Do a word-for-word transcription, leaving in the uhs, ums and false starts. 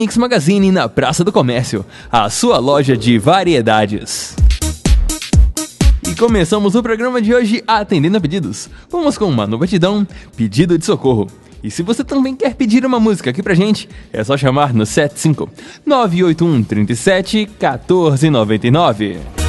Mix Magazine na Praça do Comércio, a sua loja de variedades. E começamos o programa de hoje atendendo a pedidos. Vamos com uma novidade, pedido de socorro. E se você também quer pedir uma música aqui pra gente, é só chamar no sete cinco nove oito um três sete um quatro nove nove.